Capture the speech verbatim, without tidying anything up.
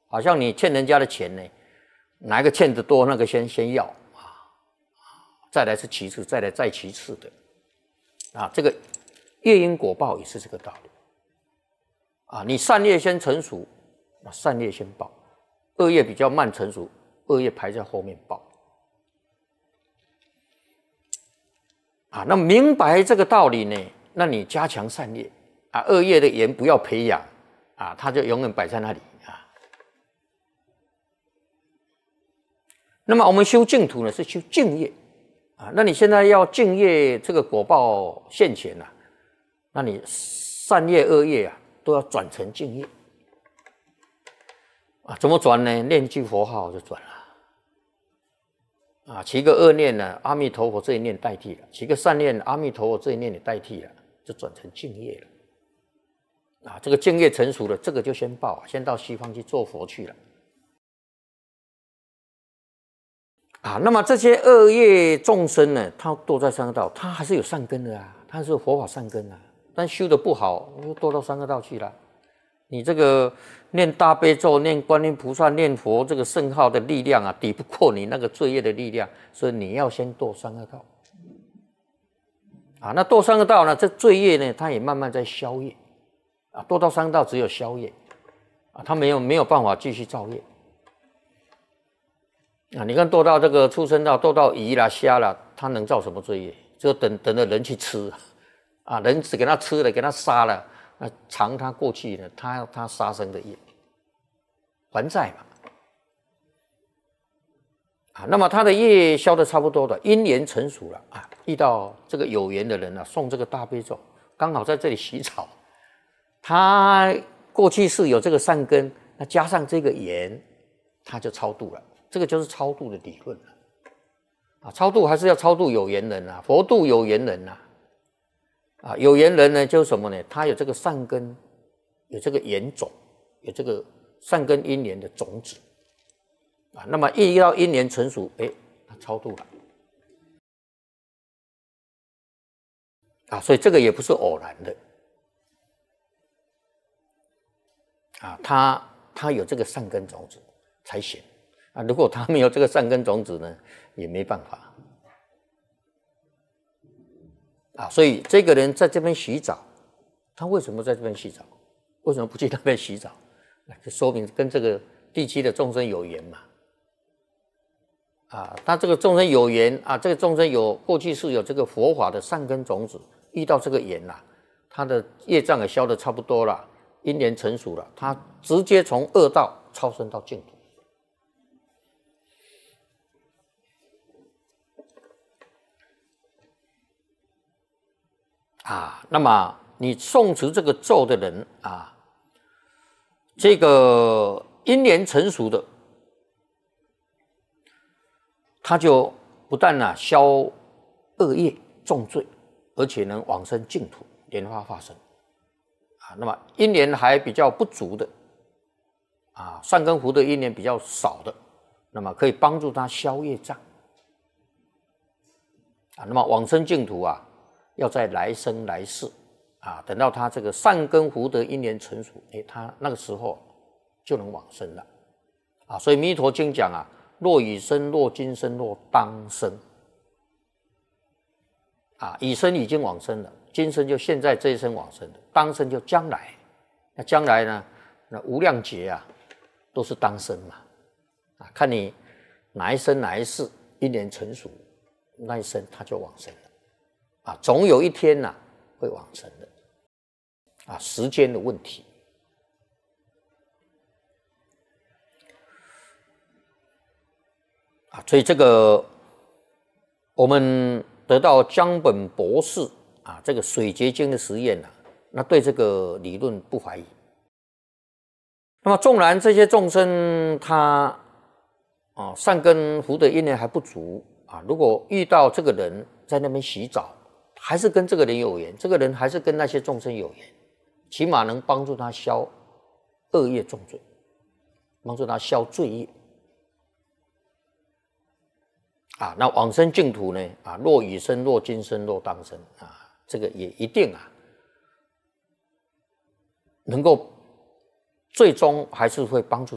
好像你欠人家的钱呢，哪一个欠得多，那个先先要啊，再来是其次，再来再其次的啊。这个业因果报也是这个道理啊。你善业先成熟，那善业先报；恶业比较慢成熟，恶业排在后面报啊。那明白这个道理呢，那你加强善业啊，恶业的缘不要培养啊，它就永远摆在那里啊。那么我们修净土呢，是修净业啊。那你现在要净业，这个果报现前啊，那你善业恶业啊，都要转成净业啊。怎么转呢？念句佛号就转了。啊，起个恶念呢，阿弥陀佛这一念代替了；起个善念，阿弥陀佛这一念也代替了，就转成净业了。啊，这个净业成熟了，这个就先报，先到西方去做佛去了。啊，那么这些恶业众生呢，他堕在三恶道，他还是有善根的啊，他是佛法善根啊，但修的不好，就堕到三恶道去了。你这个念大悲咒、念观音菩萨、念佛这个圣号的力量啊，抵不过你那个罪业的力量，所以你要先堕三恶道。啊，那堕三恶道呢，这罪业呢，它也慢慢在消业。啊，堕到三恶道只有消业，啊，它没有没有办法继续造业。啊，你看堕到这个畜生道，堕到鱼啦、虾啦，它能造什么罪业？就等等着人去吃，啊，人只给他吃了，给他杀了。那偿他过去呢，他他杀生的业，还债嘛，啊，那么他的业消的差不多了，因缘成熟了啊，遇到这个有缘的人啊，诵这个大悲咒，刚好在这里洗澡，他过去是有这个善根，那加上这个缘，他就超度了，这个就是超度的理论了，啊，超度还是要超度有缘人啊，佛度有缘人啊。啊，有缘人呢，就是什么呢？他有这个善根，有这个缘种，有这个善根因缘的种子啊。那么一到因缘成熟，哎，他超度了啊。所以这个也不是偶然的啊。他他有这个善根种子才行啊。如果他没有这个善根种子呢，也没办法。啊，所以这个人在这边洗澡，他为什么在这边洗澡？为什么不去那边洗澡？就说明跟这个地区的众生有缘嘛。啊，他这个众生有缘啊，这个众生有过去是有这个佛法的善根种子，遇到这个缘啦、啊，他的业障也消得差不多了，因缘成熟了，他直接从恶道超生到净土。啊，那么你诵持这个咒的人啊，这个因缘成熟的，他就不但啊消恶业重罪，而且能往生净土，莲花化身。啊，那么因缘还比较不足的，啊，善根福德因缘比较少的，那么可以帮助他消业障。啊，那么往生净土啊。要在来生来世啊，等到他这个善根福德因缘成熟，哎，他那个时候就能往生了啊。所以《弥陀经》讲啊，若已生，若今生，若当生啊，已生已经往生了，今生就现在这一生往生的，当生就将来。那将来呢？那无量劫啊，都是当生嘛啊，看你哪一生哪一世因缘成熟，那一生他就往生了。啊，总有一天呐、啊、会往生的，啊，时间的问题。啊，所以这个我们得到江本博士啊这个水结晶的实验啊，那对这个理论不怀疑。那么纵然这些众生他啊善根福德因缘还不足啊，如果遇到这个人在那边洗澡。还是跟这个人有缘，这个人还是跟那些众生有缘，起码能帮助他消恶业重罪，帮助他消罪业。啊，那往生净土呢？啊，若已生，若今生，若当生啊，这个也一定啊，能够最终还是会帮助。